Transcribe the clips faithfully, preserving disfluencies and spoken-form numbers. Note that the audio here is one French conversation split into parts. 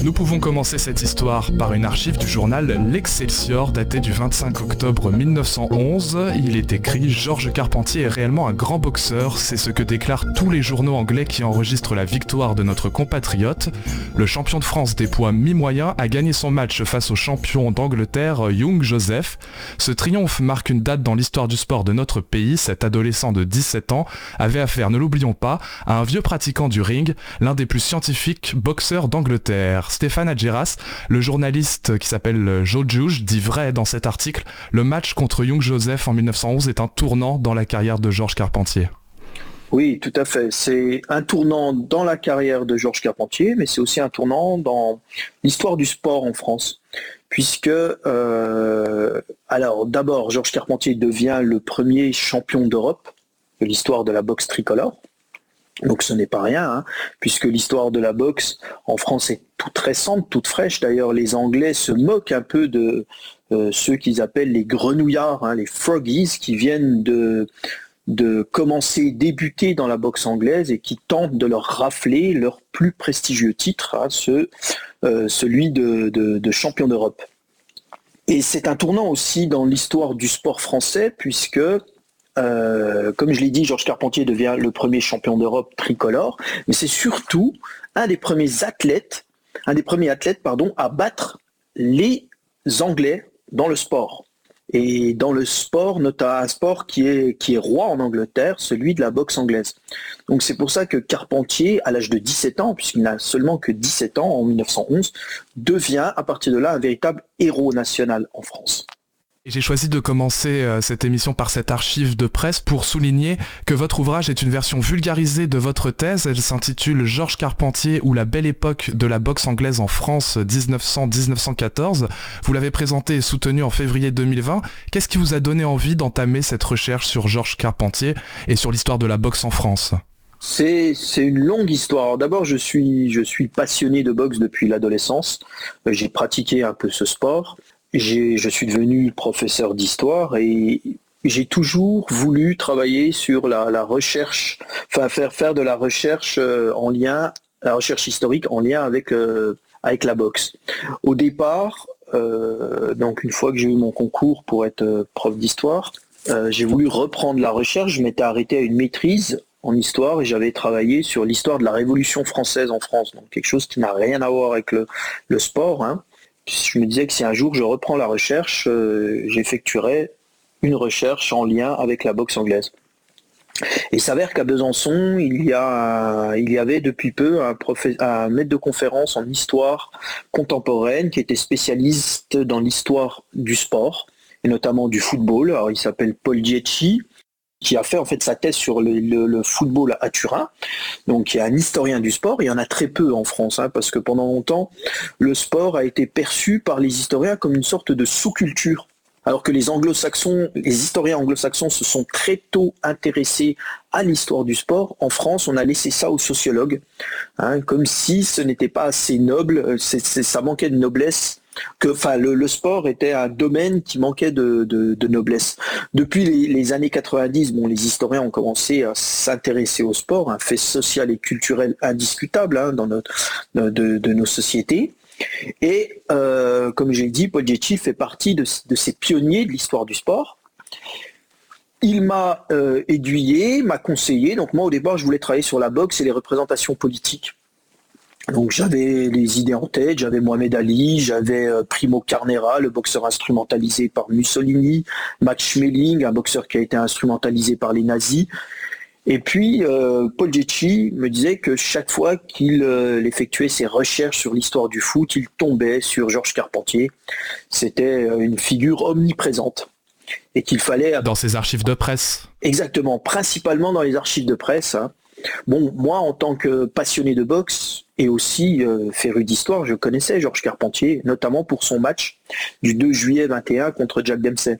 Nous pouvons commencer cette histoire par une archive du journal L'Excelsior datée du vingt-cinq octobre mille neuf cent onze. Il est écrit « Georges Carpentier est réellement un grand boxeur », c'est ce que déclarent tous les journaux anglais qui enregistrent la victoire de notre compatriote. Le champion de France des poids mi-moyens a gagné son match face au champion d'Angleterre, Young Joseph. Ce triomphe marque une date dans l'histoire du sport de notre pays. Cet adolescent de dix-sept ans avait affaire, ne l'oublions pas, à un vieux pratiquant du ring, l'un des plus scientifiques boxeurs d'Angleterre. Stéphane Adjeras, le journaliste qui s'appelle Joe Juge, dit vrai dans cet article, le match contre Young Joseph en mille neuf cent onze est un tournant dans la carrière de Georges Carpentier. Oui, tout à fait. C'est un tournant dans la carrière de Georges Carpentier, mais c'est aussi un tournant dans l'histoire du sport en France. Puisque, euh, alors d'abord, Georges Carpentier devient le premier champion d'Europe de l'histoire de la boxe tricolore. Donc ce n'est pas rien, hein, puisque l'histoire de la boxe en France est toute récente, toute fraîche. D'ailleurs, les Anglais se moquent un peu de euh, ceux qu'ils appellent les grenouillards, hein, les froggies, qui viennent de, de commencer, débuter dans la boxe anglaise et qui tentent de leur rafler leur plus prestigieux titre, hein, ce, euh, celui de, de, de champion d'Europe. Et c'est un tournant aussi dans l'histoire du sport français, puisque Euh, comme je l'ai dit, Georges Carpentier devient le premier champion d'Europe tricolore, mais c'est surtout un des premiers athlètes, un des premiers athlètes, pardon, à battre les Anglais dans le sport. Et dans le sport, notamment un sport qui est, qui est roi en Angleterre, celui de la boxe anglaise. Donc c'est pour ça que Carpentier, à l'âge de dix-sept ans, puisqu'il n'a seulement que dix-sept ans en mille neuf cent onze, devient à partir de là un véritable héros national en France. J'ai choisi de commencer euh, cette émission par cette archive de presse pour souligner que votre ouvrage est une version vulgarisée de votre thèse. Elle s'intitule « Georges Carpentier ou la belle époque de la boxe anglaise en France dix-neuf cents à dix-neuf cent quatorze ». Vous l'avez présentée et soutenue en février deux mille vingt. Qu'est-ce qui vous a donné envie d'entamer cette recherche sur Georges Carpentier et sur l'histoire de la boxe en France ? C'est, c'est une longue histoire. D'abord, je suis, je suis passionné de boxe depuis l'adolescence. J'ai pratiqué un peu ce sport. J'ai, je suis devenu professeur d'histoire et j'ai toujours voulu travailler sur la, la recherche, enfin faire, faire de la recherche euh, en lien, la recherche historique en lien avec, euh, avec la boxe. Au départ, euh, donc une fois que j'ai eu mon concours pour être euh, prof d'histoire, euh, j'ai voulu reprendre la recherche. Je m'étais arrêté à une maîtrise en histoire et j'avais travaillé sur l'histoire de la Révolution française en France, donc quelque chose qui n'a rien à voir avec le, le sport, hein. Je me disais que si un jour je reprends la recherche, euh, j'effectuerai une recherche en lien avec la boxe anglaise. Et il s'avère qu'à Besançon, il y, a, il y avait depuis peu un, professe, un maître de conférence en histoire contemporaine qui était spécialiste dans l'histoire du sport, et notamment du football. Alors, il s'appelle Paul Dietschi, qui a fait en fait sa thèse sur le, le, le football à Turin. Donc il y a un historien du sport, il y en a très peu en France, hein, parce que pendant longtemps, le sport a été perçu par les historiens comme une sorte de sous-culture. Alors que les anglo-saxons, les historiens anglo-saxons se sont très tôt intéressés à l'histoire du sport, en France, on a laissé ça aux sociologues, hein, comme si ce n'était pas assez noble, c'est, c'est, ça manquait de noblesse. Que, enfin, le, le sport était un domaine qui manquait de, de, de noblesse. Depuis les, les années quatre-vingt-dix, bon, les historiens ont commencé à s'intéresser au sport, un fait social et culturel indiscutable, hein, dans notre, de, de nos sociétés. Et euh, comme j'ai dit, Paul Dietschi fait partie de, de ces pionniers de l'histoire du sport. Il m'a euh, aiguillé, m'a conseillé. Donc moi, au départ, je voulais travailler sur la boxe et les représentations politiques. Donc j'avais les idées en tête, j'avais Mohamed Ali, j'avais Primo Carnera, le boxeur instrumentalisé par Mussolini, Max Schmeling, un boxeur qui a été instrumentalisé par les nazis. Et puis euh, Paul Dietschi me disait que chaque fois qu'il euh, effectuait ses recherches sur l'histoire du foot, il tombait sur Georges Carpentier. C'était une figure omniprésente. Et qu'il fallait... Dans ses archives de presse. Exactement, principalement dans les archives de presse, hein. Bon, moi, en tant que passionné de boxe et aussi euh, féru d'histoire, je connaissais Georges Carpentier, notamment pour son match du deux juillet vingt et un contre Jack Dempsey.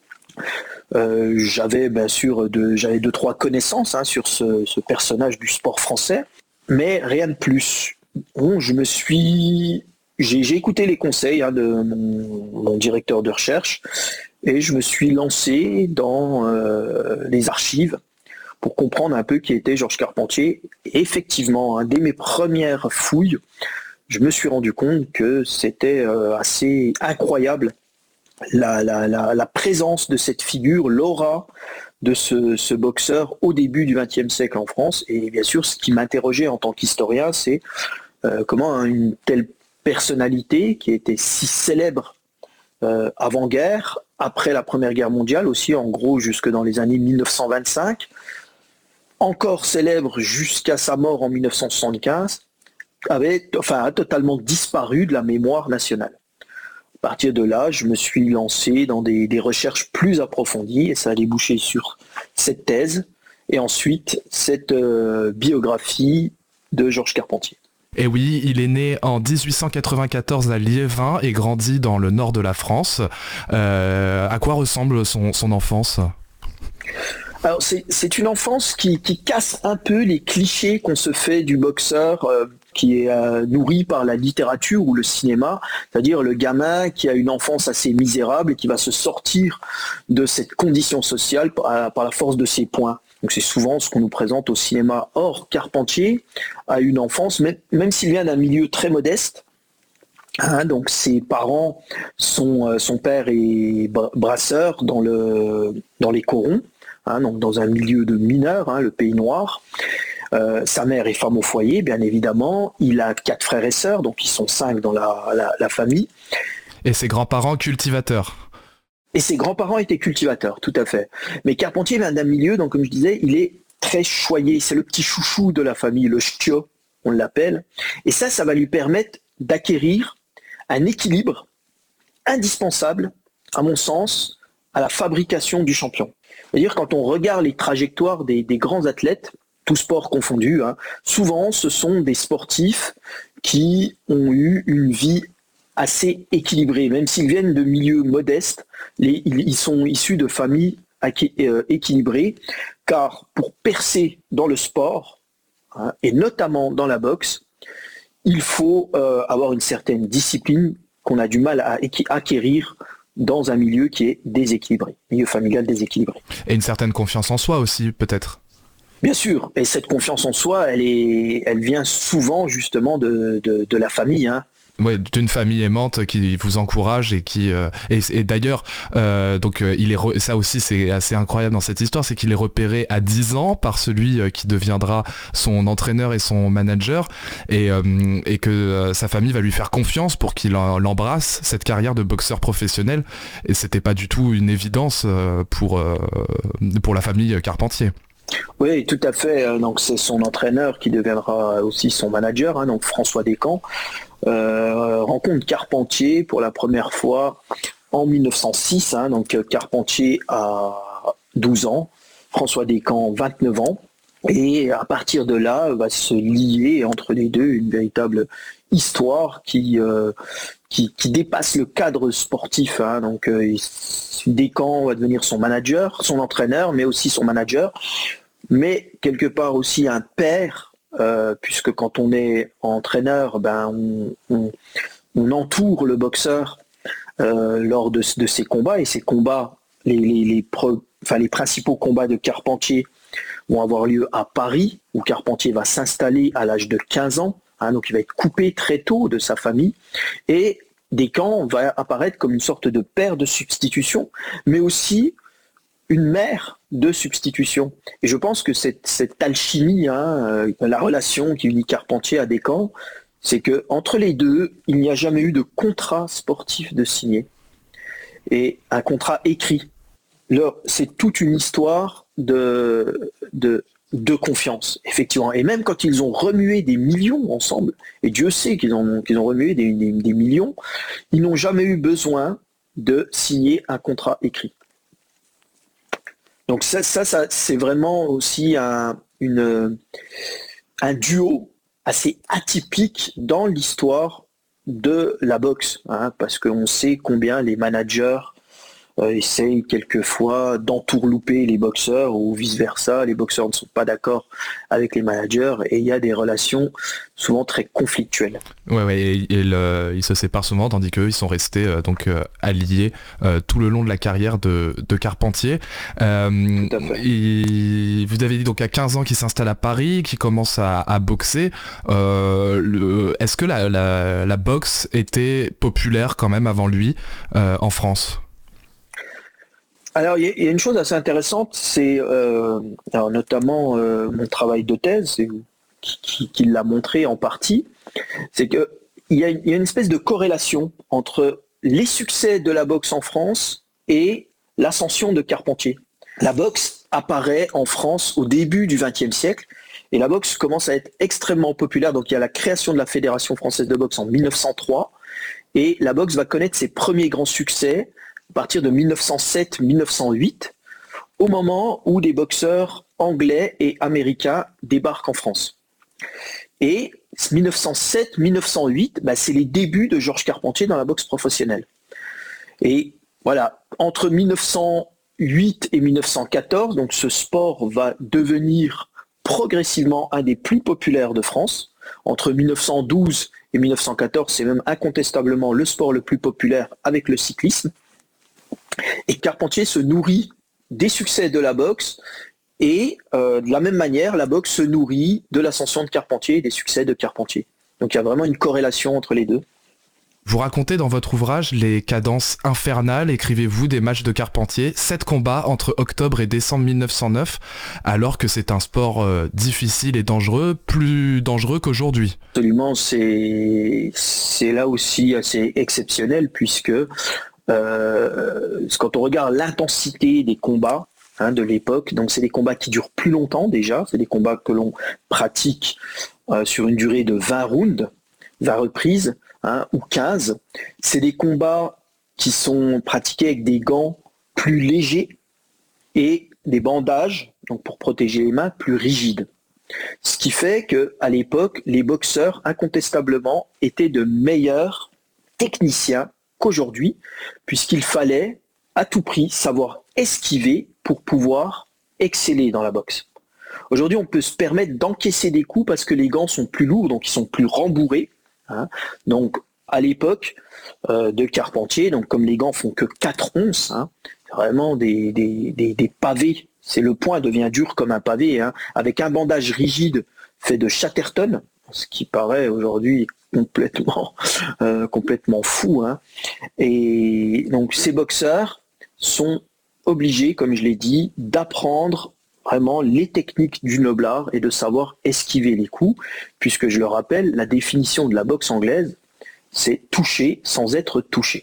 Euh, j'avais bien sûr de, j'avais deux trois connaissances, hein, sur ce, ce personnage du sport français, mais rien de plus. Bon, je me suis, j'ai, j'ai écouté les conseils, hein, de mon, mon directeur de recherche et je me suis lancé dans euh, les archives pour comprendre un peu qui était Georges Carpentier. Et effectivement, hein, dès mes premières fouilles, je me suis rendu compte que c'était euh, assez incroyable la, la, la, la présence de cette figure, l'aura de ce, ce boxeur au début du vingtième siècle en France. Et bien sûr, ce qui m'interrogeait en tant qu'historien, c'est euh, comment une telle personnalité qui était si célèbre euh, avant-guerre, après la Première Guerre mondiale aussi, en gros jusque dans les années mille neuf cent vingt-cinq, encore célèbre jusqu'à sa mort en mille neuf cent soixante-quinze, avait, enfin, a totalement disparu de la mémoire nationale. À partir de là, je me suis lancé dans des, des recherches plus approfondies et ça a débouché sur cette thèse et ensuite cette euh, biographie de Georges Carpentier. Et oui, il est né en dix-huit cent quatre-vingt-quatorze à Liévin et grandit dans le nord de la France. Euh, à quoi ressemble son, son enfance ? Alors c'est, c'est une enfance qui, qui casse un peu les clichés qu'on se fait du boxeur euh, qui est euh, nourri par la littérature ou le cinéma, c'est-à-dire le gamin qui a une enfance assez misérable et qui va se sortir de cette condition sociale par, par la force de ses poings. Donc c'est souvent ce qu'on nous présente au cinéma. Or, Carpentier a une enfance, même, même s'il vient d'un milieu très modeste, hein, donc ses parents sont, euh, son père est brasseur dans, le, dans les corons, hein, donc dans un milieu de mineurs, hein, le Pays Noir. Euh, sa mère est femme au foyer, bien évidemment. Il a quatre frères et sœurs, donc ils sont cinq dans la, la, la famille. Et ses grands-parents cultivateurs. Et ses grands-parents étaient cultivateurs, tout à fait. Mais Carpentier vient d'un milieu, donc comme je disais, il est très choyé. C'est le petit chouchou de la famille, le ch'tio, on l'appelle. Et ça, ça va lui permettre d'acquérir un équilibre indispensable, à mon sens, à la fabrication du champion. C'est-à-dire quand on regarde les trajectoires des, des grands athlètes, tous sports confondus, hein, souvent ce sont des sportifs qui ont eu une vie assez équilibrée, même s'ils viennent de milieux modestes, les, ils sont issus de familles équilibrées, car pour percer dans le sport, hein, et notamment dans la boxe, il faut euh, avoir une certaine discipline qu'on a du mal à acquérir dans un milieu qui est déséquilibré, milieu familial déséquilibré. Et une certaine confiance en soi aussi, peut-être. Bien sûr, et cette confiance en soi, elle, est, elle vient souvent justement de, de, de la famille, hein. Ouais, d'une famille aimante qui vous encourage et qui euh, et, et d'ailleurs euh, donc euh, il est re... ça aussi c'est assez incroyable dans cette histoire, c'est qu'il est repéré à dix ans par celui euh, qui deviendra son entraîneur et son manager et euh, et que euh, sa famille va lui faire confiance pour qu'il en, l'embrasse cette carrière de boxeur professionnel, et c'était pas du tout une évidence euh, pour euh, pour la famille Carpentier. Oui, tout à fait. Donc c'est son entraîneur qui deviendra aussi son manager, hein, donc François Descamps. Euh, rencontre Carpentier pour la première fois en mille neuf cent six, hein, donc Carpentier a douze ans, François Descamps vingt-neuf ans, et à partir de là va se lier entre les deux une véritable histoire qui, euh, qui, qui dépasse le cadre sportif, hein. Donc euh, Descamps va devenir son manager, son entraîneur, mais aussi son manager, mais quelque part aussi un père. Euh, puisque quand on est entraîneur, ben on, on, on entoure le boxeur euh, lors de, de ses combats, et ces combats, les, les, les, pro, enfin, les principaux combats de Carpentier vont avoir lieu à Paris, où Carpentier va s'installer à l'âge de quinze ans, hein, donc il va être coupé très tôt de sa famille, et Descamps va apparaître comme une sorte de père de substitution, mais aussi une mère de substitution. Et je pense que cette, cette alchimie, hein, euh, la relation qui unit Carpentier à Descamps, c'est que entre les deux, il n'y a jamais eu de contrat sportif de signé et un contrat écrit. Là, c'est toute une histoire de, de, de confiance, effectivement. Et même quand ils ont remué des millions ensemble, et Dieu sait qu'ils ont, qu'ils ont remué des, des, des millions, ils n'ont jamais eu besoin de signer un contrat écrit. Donc ça, ça, ça c'est vraiment aussi un, une, un duo assez atypique dans l'histoire de la boxe, hein, parce qu'on sait combien les managers euh, essayent quelquefois d'entourlouper les boxeurs ou vice-versa. Les boxeurs ne sont pas d'accord avec les managers et il y a des relations souvent très conflictuelles. Ouais, ouais, et, et le, ils se séparent souvent, tandis qu'eux, ils sont restés euh, donc euh, alliés euh, tout le long de la carrière de, de Carpentier. Euh, Tout à fait. et vous avez dit donc à quinze ans qu'il s'installe à Paris, qu'il commence à, à boxer. Euh, le, est-ce que la, la, la boxe était populaire quand même avant lui euh, en France ? Alors, il y, y a une chose assez intéressante, c'est euh, alors, notamment euh, mon travail de thèse, c'est, qui, qui, qui l'a montré en partie, c'est qu'il y, y a une espèce de corrélation entre les succès de la boxe en France et l'ascension de Carpentier. La boxe apparaît en France au début du vingtième siècle et la boxe commence à être extrêmement populaire. Donc il y a la création de la Fédération française de boxe en mille neuf cent trois et la boxe va connaître ses premiers grands succès à partir de mille neuf cent sept mille neuf cent huit, au moment où des boxeurs anglais et américains débarquent en France. Et mille neuf cent sept mille neuf cent huit, bah, c'est les débuts de Georges Carpentier dans la boxe professionnelle. Et voilà, entre mille neuf cent huit et mille neuf cent quatorze, donc ce sport va devenir progressivement un des plus populaires de France. Entre mille neuf cent douze et mille neuf cent quatorze, c'est même incontestablement le sport le plus populaire avec le cyclisme. Et Carpentier se nourrit des succès de la boxe et euh, de la même manière, la boxe se nourrit de l'ascension de Carpentier et des succès de Carpentier. Donc il y a vraiment une corrélation entre les deux. Vous racontez dans votre ouvrage les cadences infernales, écrivez-vous, des matchs de Carpentier, sept combats entre octobre et décembre mille neuf cent neuf, alors que c'est un sport euh, difficile et dangereux, plus dangereux qu'aujourd'hui. Absolument, c'est, c'est là aussi assez exceptionnel puisque euh, quand on regarde l'intensité des combats hein, de l'époque, donc c'est des combats qui durent plus longtemps déjà, c'est des combats que l'on pratique euh, sur une durée de vingt rounds, vingt reprises, Hein, ou quinze, c'est des combats qui sont pratiqués avec des gants plus légers et des bandages, donc pour protéger les mains, plus rigides. Ce qui fait qu'à l'époque, les boxeurs, incontestablement, étaient de meilleurs techniciens qu'aujourd'hui, puisqu'il fallait à tout prix savoir esquiver pour pouvoir exceller dans la boxe. Aujourd'hui, on peut se permettre d'encaisser des coups parce que les gants sont plus lourds, donc ils sont plus rembourrés. Hein. Donc, à l'époque euh, de Carpentier, donc comme les gants font que quatre onces, hein, c'est vraiment des, des, des, des pavés. C'est le poing devient dur comme un pavé, hein, avec un bandage rigide fait de Chatterton, ce qui paraît aujourd'hui complètement, euh, complètement fou. Hein. Et donc, ces boxeurs sont obligés, comme je l'ai dit, d'apprendre vraiment les techniques du noblard et de savoir esquiver les coups, puisque je le rappelle, la définition de la boxe anglaise, c'est toucher sans être touché.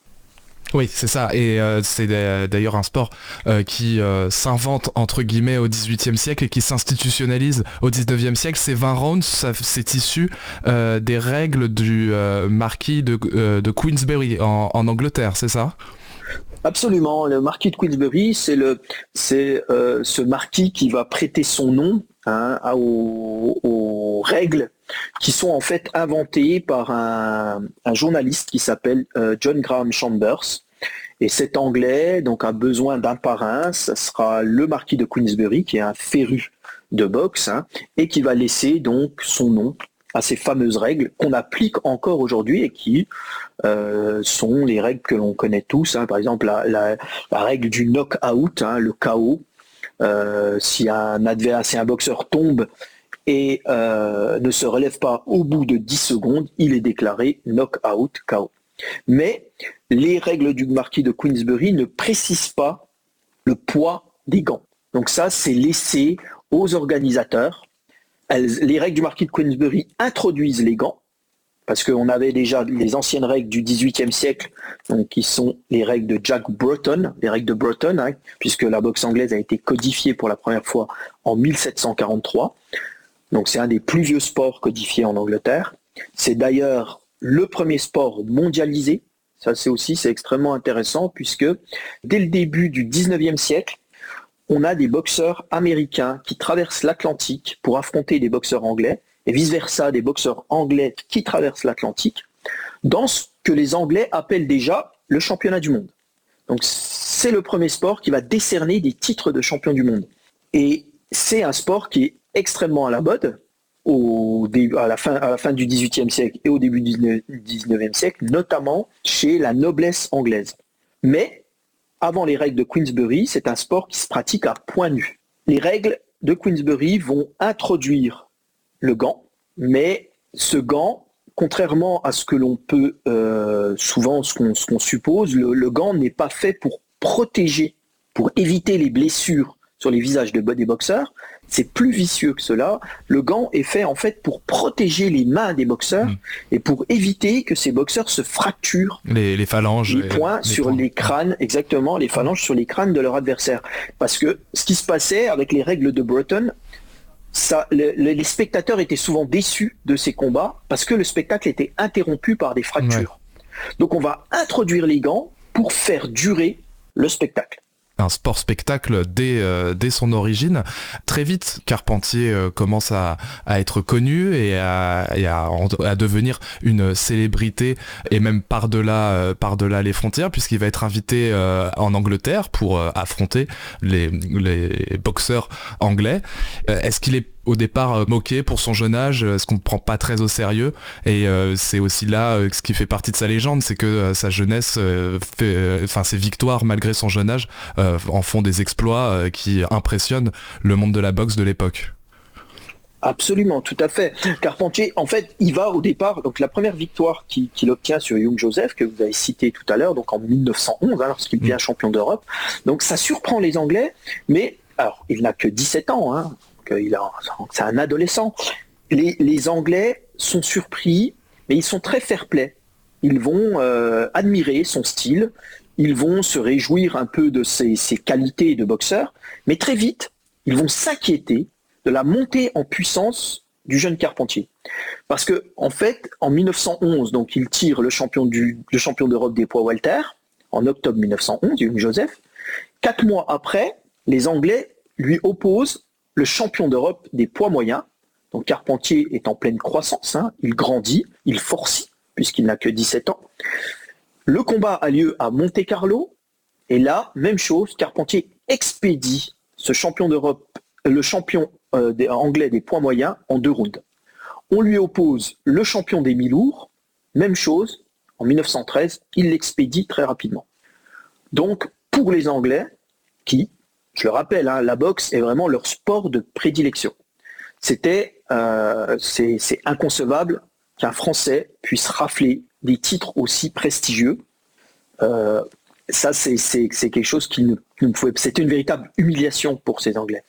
Oui, c'est ça, et euh, c'est d'ailleurs un sport euh, qui euh, s'invente entre guillemets au dix-huitième siècle et qui s'institutionnalise au dix-neuvième siècle. Ces vingt rounds, ça, c'est issu euh, des règles du euh, marquis de, euh, de Queensberry en, en Angleterre, c'est ça ? Absolument, le marquis de Queensberry, c'est, le, c'est euh, ce marquis qui va prêter son nom hein, aux, aux règles qui sont en fait inventées par un, un journaliste qui s'appelle euh, John Graham Chambers. Et cet Anglais donc a besoin d'un parrain, ça sera le marquis de Queensberry, qui est un féru de boxe, hein, et qui va laisser donc son nom à ces fameuses règles qu'on applique encore aujourd'hui et qui euh, sont les règles que l'on connaît tous. Hein. Par exemple, la, la, la règle du knock-out, hein, le K O. Euh, si un adversaire, si un boxeur tombe et euh, ne se relève pas au bout de dix secondes, il est déclaré knock-out, K O. Mais les règles du marquis de Queensberry ne précisent pas le poids des gants. Donc ça, c'est laissé aux organisateurs. Elles, les règles du marquis de Queensberry introduisent les gants, parce qu'on avait déjà les anciennes règles du dix-huitième siècle, donc qui sont les règles de Jack Broughton, les règles de Broughton, hein, puisque la boxe anglaise a été codifiée pour la première fois en mille sept cent quarante-trois. Donc c'est un des plus vieux sports codifiés en Angleterre. C'est d'ailleurs le premier sport mondialisé. Ça c'est aussi c'est extrêmement intéressant, puisque dès le début du dix-neuvième siècle, on a des boxeurs américains qui traversent l'Atlantique pour affronter des boxeurs anglais, et vice-versa, des boxeurs anglais qui traversent l'Atlantique, dans ce que les Anglais appellent déjà le championnat du monde. Donc c'est le premier sport qui va décerner des titres de champion du monde. Et c'est un sport qui est extrêmement à la mode au début, à, la fin, à la fin du dix-huitième siècle et au début du dix-neuvième siècle, notamment chez la noblesse anglaise. Mais avant les règles de Queensberry, c'est un sport qui se pratique à point nu. Les règles de Queensberry vont introduire le gant, mais ce gant, contrairement à ce que l'on peut euh, souvent, ce qu'on, ce qu'on suppose, le, le gant n'est pas fait pour protéger, pour éviter les blessures sur les visages de, des boxeurs. C'est plus vicieux que cela. Le gant est fait en fait pour protéger les mains des boxeurs mmh. et pour éviter que ces boxeurs se fracturent les, les phalanges, les poings les sur poings. les crânes, exactement, les phalanges sur les crânes de leur adversaire. Parce que ce qui se passait avec les règles de Burton, ça, le, le, les spectateurs étaient souvent déçus de ces combats parce que le spectacle était interrompu par des fractures. Ouais. Donc on va introduire les gants pour faire durer le spectacle. Un sport-spectacle dès, euh, dès son origine. Très vite, Carpentier euh, commence à, à être connu et, à, et à, à devenir une célébrité, et même par-delà, euh, par-delà les frontières, puisqu'il va être invité euh, en Angleterre pour euh, affronter les, les boxeurs anglais. Euh, est-ce qu'il est au départ euh, moqué pour son jeune âge, ce qu'on ne prend pas très au sérieux, et euh, c'est aussi là euh, ce qui fait partie de sa légende, c'est que euh, sa jeunesse, euh, fait, enfin euh, ses victoires malgré son jeune âge euh, en font des exploits euh, qui impressionnent le monde de la boxe de l'époque. Absolument, tout à fait. Carpentier, en fait, il va au départ, donc la première victoire qu'il, qu'il obtient sur Young Joseph, que vous avez cité tout à l'heure, donc en dix-neuf cent onze, hein, lorsqu'il devient mmh. champion d'Europe. Donc ça surprend les Anglais, mais alors il n'a que dix-sept ans, hein. Il a, c'est un adolescent. Les, les Anglais sont surpris, mais ils sont très fair-play. Ils vont euh, admirer son style, ils vont se réjouir un peu de ses, ses qualités de boxeur, mais très vite, ils vont s'inquiéter de la montée en puissance du jeune Carpentier. Parce que, en fait, en dix-neuf cent onze, donc il tire le champion, du, le champion d'Europe des poids welter, en octobre dix-neuf cent onze, Young Joseph. Quatre mois après, les Anglais lui opposent le champion d'Europe des poids moyens. Donc Carpentier est en pleine croissance, hein, il grandit, il forcit, puisqu'il n'a que dix-sept ans. Le combat a lieu à Monte-Carlo, et là, même chose, Carpentier expédie ce champion d'Europe, le champion euh, des, anglais des poids moyens en deux rounds. On lui oppose le champion des mi-lourds, même chose, en dix-neuf cent treize, il l'expédie très rapidement. Donc, pour les Anglais, qui, je le rappelle, hein, la boxe est vraiment leur sport de prédilection. C'était, euh, c'est, c'est inconcevable qu'un Français puisse rafler des titres aussi prestigieux. Euh, ça, c'est, c'est, c'est quelque chose qui ne, qui ne pouvait. C'était une véritable humiliation pour ces Anglais.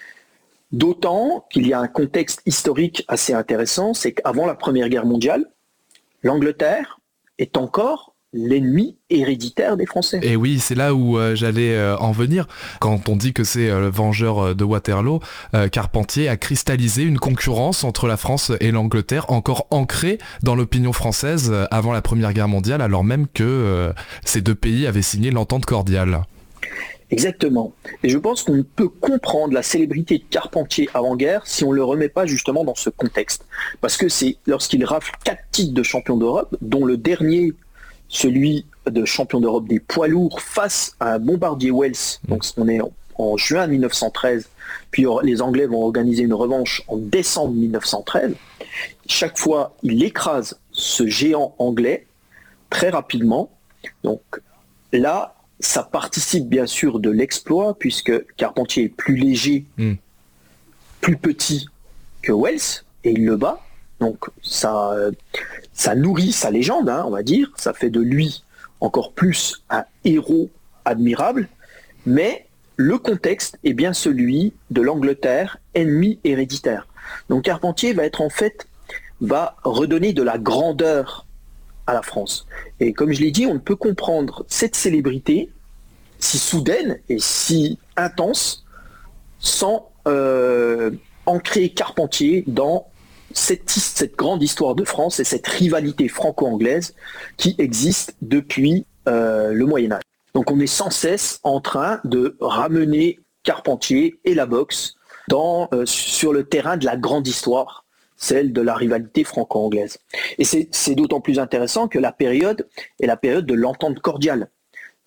D'autant qu'il y a un contexte historique assez intéressant, c'est qu'avant la Première Guerre mondiale, l'Angleterre est encore l'ennemi héréditaire des Français. Et oui, c'est là où euh, j'allais euh, en venir. Quand on dit que c'est euh, le vengeur de Waterloo, euh, Carpentier a cristallisé une concurrence entre la France et l'Angleterre, encore ancrée dans l'opinion française euh, avant la Première Guerre mondiale, alors même que euh, ces deux pays avaient signé l'entente cordiale. Exactement. Et je pense qu'on ne peut comprendre la célébrité de Carpentier avant-guerre si on ne le remet pas justement dans ce contexte. Parce que c'est lorsqu'il rafle quatre titres de champion d'Europe, dont le dernier, celui de champion d'Europe des poids lourds face à un Bombardier Wells, donc on est en, en juin dix-neuf cent treize, puis les Anglais vont organiser une revanche en décembre dix-neuf cent treize. Chaque fois, il écrase ce géant anglais très rapidement. Donc là, ça participe bien sûr de l'exploit, puisque Carpentier est plus léger, mmh. plus petit que Wells, et il le bat. Donc ça, ça nourrit sa légende, hein, on va dire. Ça fait de lui encore plus un héros admirable. Mais le contexte est bien celui de l'Angleterre, ennemi héréditaire. Donc Carpentier va être en fait, va redonner de la grandeur à la France. Et comme je l'ai dit, on ne peut comprendre cette célébrité si soudaine et si intense sans euh, ancrer Carpentier dans cette, cette grande histoire de France et cette rivalité franco-anglaise qui existe depuis euh, le Moyen-Âge. Donc on est sans cesse en train de ramener Carpentier et la boxe dans, euh, sur le terrain de la grande histoire, celle de la rivalité franco-anglaise. Et c'est, c'est d'autant plus intéressant que la période est la période de l'entente cordiale.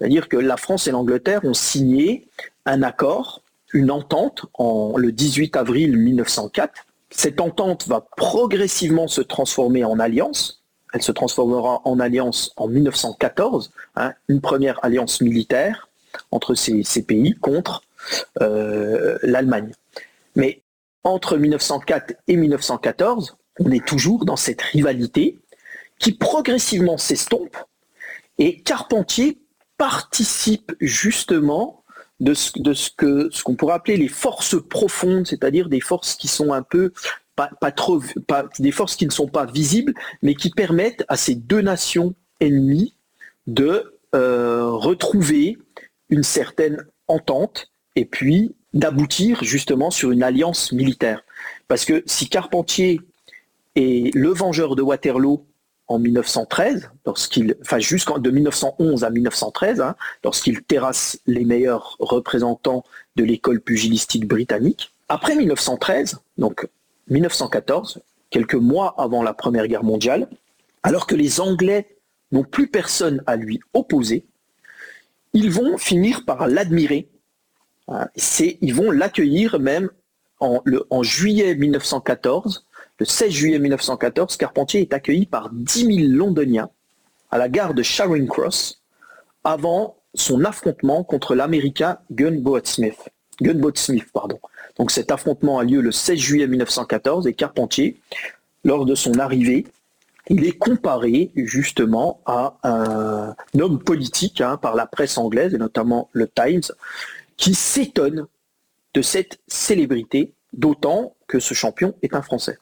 C'est-à-dire que la France et l'Angleterre ont signé un accord, une entente, en, le dix-huit avril mille neuf cent quatre. Cette entente va progressivement se transformer en alliance. Elle se transformera en alliance en mille neuf cent quatorze, hein, une première alliance militaire entre ces, ces pays contre euh, l'Allemagne. Mais entre mille neuf cent quatre et mille neuf cent quatorze, on est toujours dans cette rivalité qui progressivement s'estompe, et Carpentier participe justement de ce, de ce que ce qu'on pourrait appeler les forces profondes, c'est-à-dire des forces qui sont un peu pas, pas trop, pas, des forces qui ne sont pas visibles, mais qui permettent à ces deux nations ennemies de euh, retrouver une certaine entente et puis d'aboutir justement sur une alliance militaire. Parce que si Carpentier est le vengeur de Waterloo en mille neuf cent treize, lorsqu'il, enfin jusqu'en de mille neuf cent onze à mille neuf cent treize, hein, lorsqu'il terrasse les meilleurs représentants de l'école pugilistique britannique. Après mille neuf cent treize, donc mille neuf cent quatorze, quelques mois avant la Première Guerre mondiale, alors que les Anglais n'ont plus personne à lui opposer, ils vont finir par l'admirer. Hein, c'est, ils vont l'accueillir même en, le, en juillet mille neuf cent quatorze. Le seize juillet mille neuf cent quatorze, Carpentier est accueilli par dix mille Londoniens à la gare de Charing Cross avant son affrontement contre l'Américain Gunboat Smith. Gunboat Smith, pardon. Donc cet affrontement a lieu le seize juillet mille neuf cent quatorze et Carpentier, lors de son arrivée, il est comparé justement à un homme politique hein, par la presse anglaise et notamment le Times, qui s'étonne de cette célébrité, d'autant que ce champion est un Français.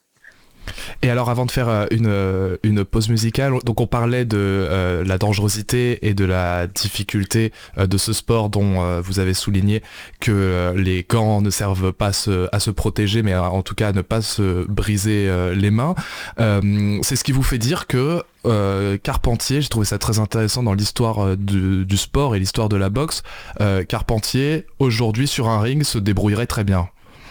Et alors avant de faire une, une pause musicale, donc on parlait de euh, la dangerosité et de la difficulté euh, de ce sport dont euh, vous avez souligné que euh, les gants ne servent pas se, à se protéger, mais en tout cas à ne pas se briser euh, les mains. Euh, c'est ce qui vous fait dire que euh, Carpentier, j'ai trouvé ça très intéressant dans l'histoire euh, du, du sport et l'histoire de la boxe, euh, Carpentier aujourd'hui sur un ring se débrouillerait très bien.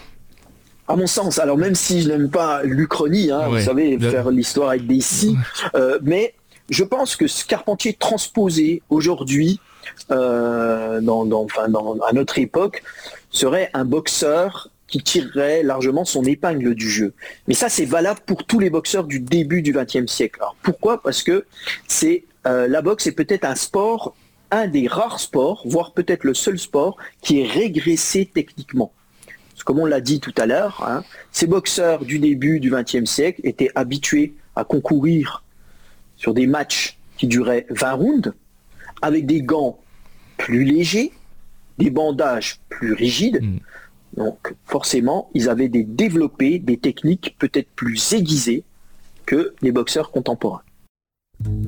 À mon sens, alors même si je n'aime pas l'Uchronie, hein, ouais, vous savez, bien faire l'histoire avec des si, euh, mais je pense que ce Carpentier transposé aujourd'hui, euh, dans, dans, enfin, dans, à notre époque, serait un boxeur qui tirerait largement son épingle du jeu. Mais ça, c'est valable pour tous les boxeurs du début du vingtième siècle. Alors, pourquoi ? Parce que c'est, euh, la boxe est peut-être un sport, un des rares sports, voire peut-être le seul sport, qui est régressé techniquement. Comme on l'a dit tout à l'heure, hein, ces boxeurs du début du vingtième siècle étaient habitués à concourir sur des matchs qui duraient vingt rounds, avec des gants plus légers, des bandages plus rigides. Mmh. Donc forcément, ils avaient des, développé des techniques peut-être plus aiguisées que les boxeurs contemporains.